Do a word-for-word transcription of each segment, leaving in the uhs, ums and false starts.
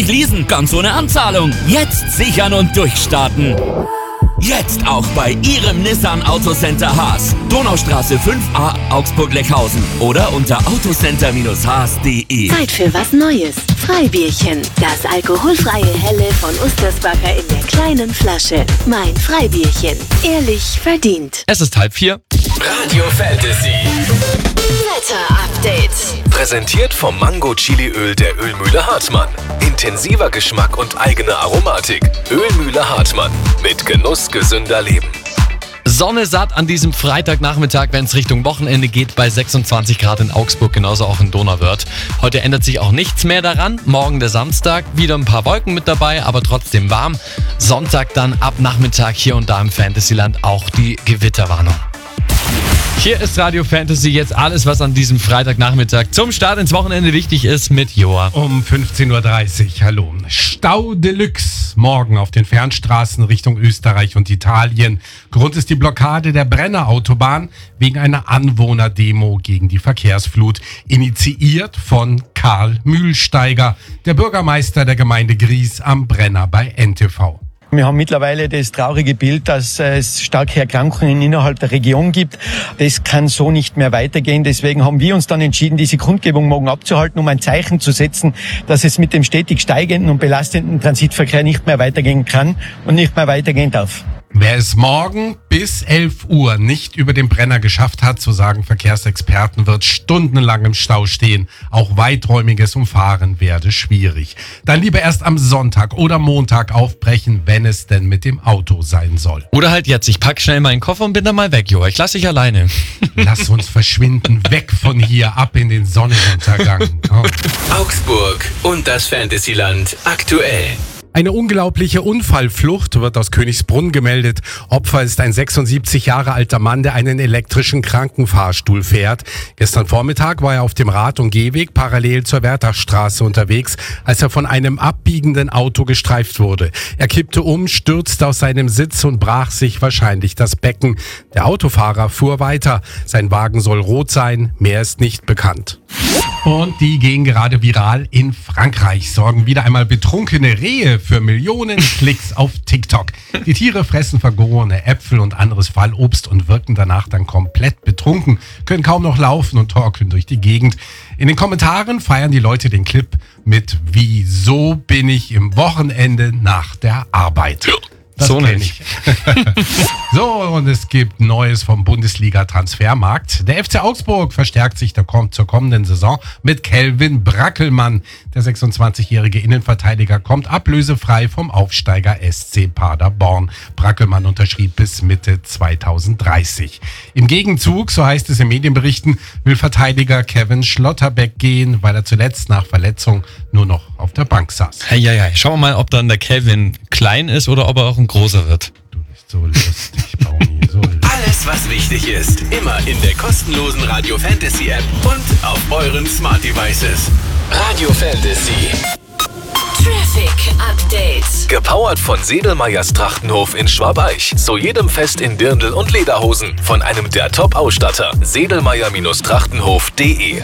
leasen, ganz ohne Anzahlung. Jetzt sichern und durchstarten. Jetzt auch bei Ihrem Nissan Autocenter Haas. Donaustraße fünf a, Augsburg-Leckhausen. Oder unter autocenter Bindestrich haas punkt de. Zeit für was Neues. Freibierchen. Das alkoholfreie Helle von Ustersbacher in der kleinen Flasche. Mein Freibierchen. Ehrlich verdient. Es ist halb vier. Radio Fantasy. Wetter-Update. Präsentiert vom Mango-Chili-Öl der Ölmühle Hartmann. Intensiver Geschmack und eigene Aromatik. Ölmühle Hartmann. Mit Genuss gesünder Leben. Sonne satt an diesem Freitagnachmittag, wenn es Richtung Wochenende geht, bei sechsundzwanzig Grad in Augsburg, genauso auch in Donauwörth. Heute ändert sich auch nichts mehr daran. Morgen der Samstag, wieder ein paar Wolken mit dabei, aber trotzdem warm. Sonntag dann ab Nachmittag hier und da im Fantasyland auch die Gewitterwarnung. Hier ist Radio Fantasy, jetzt alles, was an diesem Freitagnachmittag zum Start ins Wochenende wichtig ist, mit Joa. Um fünfzehn Uhr dreißig, hallo. Stau Deluxe morgen auf den Fernstraßen Richtung Österreich und Italien. Grund ist die Blockade der Brenner Autobahn wegen einer Anwohnerdemo gegen die Verkehrsflut. Initiiert von Karl Mühlsteiger, der Bürgermeister der Gemeinde Gries am Brenner bei N T V. Wir haben mittlerweile das traurige Bild, dass es starke Erkrankungen innerhalb der Region gibt. Das kann so nicht mehr weitergehen. Deswegen haben wir uns dann entschieden, diese Kundgebung morgen abzuhalten, um ein Zeichen zu setzen, dass es mit dem stetig steigenden und belastenden Transitverkehr nicht mehr weitergehen kann und nicht mehr weitergehen darf. Wer es morgen bis elf Uhr nicht über den Brenner geschafft hat, so sagen Verkehrsexperten, wird stundenlang im Stau stehen. Auch weiträumiges Umfahren werde schwierig. Dann lieber erst am Sonntag oder Montag aufbrechen, wenn es denn mit dem Auto sein soll. Oder halt jetzt, ich pack schnell meinen Koffer und bin dann mal weg, Joa. Ich lass dich alleine. Lass uns verschwinden, weg von hier, ab in den Sonnenuntergang. Komm. Augsburg und das Fantasyland aktuell. Eine unglaubliche Unfallflucht wird aus Königsbrunn gemeldet. Opfer ist ein sechsundsiebzig Jahre alter Mann, der einen elektrischen Krankenfahrstuhl fährt. Gestern Vormittag war er auf dem Rad- und Gehweg parallel zur Wertachstraße unterwegs, als er von einem abbiegenden Auto gestreift wurde. Er kippte um, stürzte aus seinem Sitz und brach sich wahrscheinlich das Becken. Der Autofahrer fuhr weiter. Sein Wagen soll rot sein, mehr ist nicht bekannt. Und die gehen gerade viral in Frankreich, sorgen wieder einmal betrunkene Rehe für Millionen Klicks auf TikTok. Die Tiere fressen vergorene Äpfel und anderes Fallobst und wirken danach dann komplett betrunken, können kaum noch laufen und torkeln durch die Gegend. In den Kommentaren feiern die Leute den Clip mit "Wieso bin ich im Wochenende nach der Arbeit?" Das so kenn nicht. ich. So, und es gibt Neues vom Bundesliga-Transfermarkt. Der F C Augsburg verstärkt sich der kommt zur kommenden Saison mit Kelvin Brackelmann. Der sechsundzwanzigjährige Innenverteidiger kommt ablösefrei vom Aufsteiger S C Paderborn. Brackelmann unterschrieb bis Mitte zweitausenddreißig. Im Gegenzug, so heißt es in Medienberichten, will Verteidiger Kevin Schlotterbeck gehen, weil er zuletzt nach Verletzung nur noch auf der Bank saß. Hey, ja, ja. Schauen wir mal, ob dann der Kelvin klein ist oder ob er auch ein großer wird. Du bist so lustig, Baumi, so lustig. Alles, was wichtig ist, immer in der kostenlosen Radio Fantasy App und auf euren Smart Devices. Radio Fantasy. Traffic Update. Gepowert von Sedelmeyers Trachtenhof in Schwabeich. Zu jedem Fest in Dirndl und Lederhosen. Von einem der Top-Ausstatter. Sedelmeyer Trachtenhof punkt de.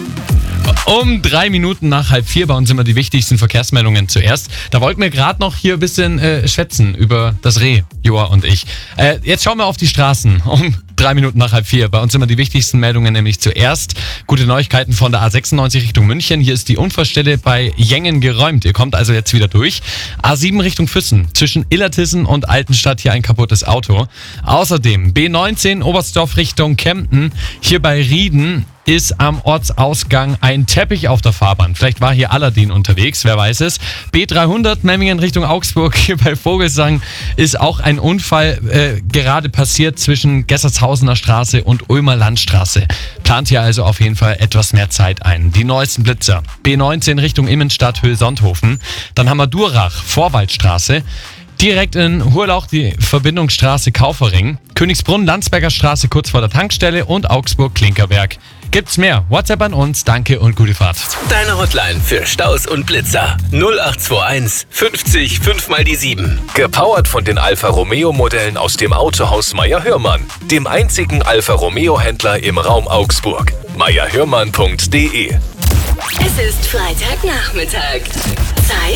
Um drei Minuten nach halb vier bei uns immer die wichtigsten Verkehrsmeldungen zuerst. Da wollten wir gerade noch hier ein bisschen äh, schwätzen über das Reh, Joa und ich. Äh, jetzt schauen wir auf die Straßen. Um drei Minuten nach halb vier. Bei uns immer die wichtigsten Meldungen, nämlich zuerst gute Neuigkeiten von der A sechsundneunzig Richtung München. Hier ist die Unfallstelle bei Jengen geräumt. Ihr kommt also jetzt wieder durch. A sieben Richtung Füssen. Zwischen Illertissen und Altenstadt hier ein kaputtes Auto. Außerdem B neunzehn Oberstdorf Richtung Kempten. Hier bei Rieden ist am Ortsausgang ein Teppich auf der Fahrbahn. Vielleicht war hier Aladdin unterwegs, wer weiß es. B dreihundert Memmingen Richtung Augsburg, hier bei Vogelsang ist auch ein Unfall äh, gerade passiert zwischen Gessertshausener Straße und Ulmer Landstraße. Plant hier also auf jeden Fall etwas mehr Zeit ein. Die neuesten Blitzer. B neunzehn Richtung Immenstadt, Höhe-Sonthofen. Dann haben wir Durach, Vorwaldstraße. Direkt in Hurlauch die Verbindungsstraße Kaufering, Königsbrunn, Landsberger Straße kurz vor der Tankstelle und Augsburg-Klinkerberg. Gibt's mehr? WhatsApp an uns. Danke und gute Fahrt. Deine Hotline für Staus und Blitzer. null acht zwei eins fünfzig fünf mal die sieben. Gepowert von den Alfa Romeo Modellen aus dem Autohaus Meyer Hörmann. Dem einzigen Alfa Romeo Händler im Raum Augsburg. meyer hörmann punkt de. Es ist Freitagnachmittag. Zeit